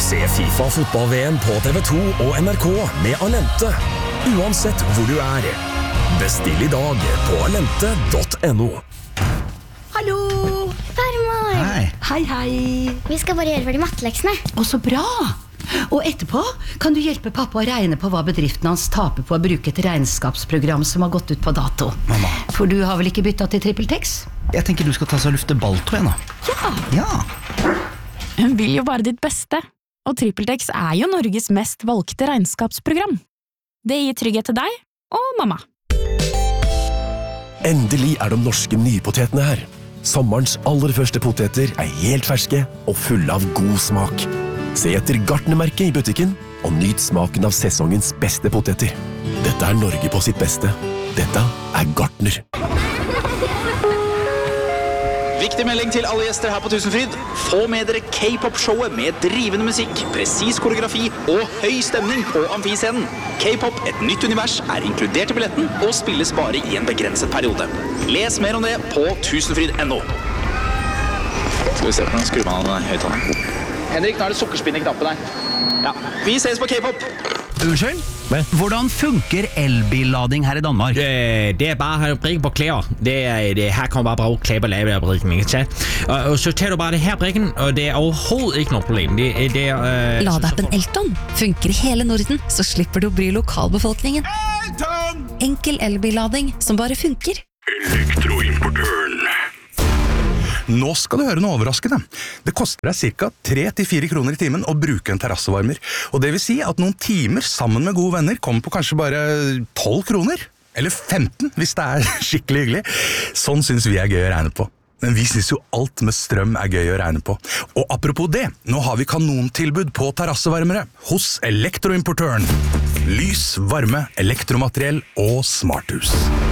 Se FIFA fotball-VM på TV2 og NRK med Alente. Uansett hvor du er. Bestill i dag på alente.no. Hallo! Farmor! Hei, hei. Vi skal bare gjøre ferdig matteleksene. Å, så bra! Og etterpå kan du hjelpe pappa å regne på hva bedriften hans taper på å bruke et regnskapsprogram som har gått ut på dato. Mamma. For du har vel ikke byttet til TrippelTex? Jeg tenker du skal ta seg og lufte balltå igjen da. Ja. Hun vil jo bare ditt beste, og TrippelTex er jo Norges mest valgte regnskapsprogram. Det gir trygghet til deg og mamma. Endelig er de norske nypotetene her. Sommerens aller første poteter er helt ferske og fulle av god smak. Se etter Gartnermerket i butikken og nyt smaken av sesongens beste poteter. Dette er Norge på sitt beste. Dette er Gartner. Viktig melding til alle gjester her på Tusenfryd. Få med dere K-pop-showet med drivende musikk, presis koreografi og høy stemning på amfiscenen. K-pop, et nytt univers, er inkludert i billetten og spilles bare i en begrenset periode. Les mer om det på tusenfryd.no. Skal vi se på den skrummen høyttaleren. Henrik, nå er det sukkerspinn i knappen her. Ja, vi ses på K-pop. Unnskyld? Hvordan funker elbillading her i Danmark? Det bare at brikke på klæder. Her kan man bare bruge klæder og lave brikken, ikke sant? Og så tager du bare det her brikken, og det overhovedet ikke noget problem. Ladeappen Elton funker i hele Norden, så slipper du å bry lokalbefolkningen. Elton! Enkel elbillading som bare funker. Elektroimportøren. Nå skal du høre noe overraskende. Det koster deg ca. 3-4 kroner i timen å bruke en terrassevarmer. Og det vil si at noen timer sammen med gode venner kommer på kanskje bare 12 kroner. Eller 15 hvis det er skikkelig hyggelig. Sånn synes vi er gøy å regne på. Men vi synes jo alt med strøm er gøy å regne på. Og apropos det, nå har vi kanontilbud på terrassevarmere hos Elektroimportøren. Lys, varme, elektromateriell og smarthus.